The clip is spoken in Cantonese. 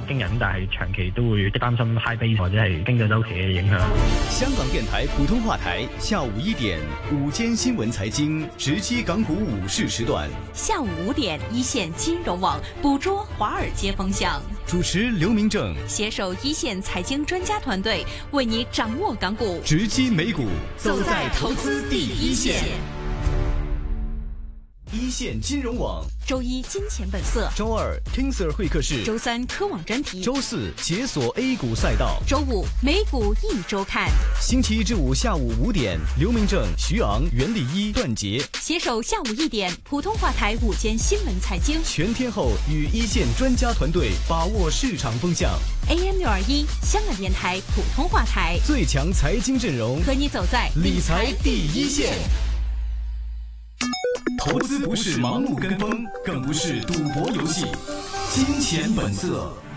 驚人，但係長期都會擔心 high base 或者係經濟週期嘅影響。 香港電台普通話台下午1點午間新聞財經直擊港股午市時段， 下午5點一線金融網捕捉華爾街風向， 主持劉明正攜手一線財經專家團隊為你掌握港股， 直擊美股，走在投資第一線。一線金融網， 周一金錢本色， 周二 King Sir 會客室， 周三科網專題， 周四解鎖 A 股賽道， 周五美股一周看。 星期一至五下午5點，劉明正、徐昂、袁立一、段傑攜手下午1點普通話台午間新聞財經， 全天候與一線專家團隊把握市場風向。 AM621香港電台普通話台， 最強財經陣容， 和你走在理財第一線。投資不是盲目跟風，更不是賭博遊戲，金錢本色。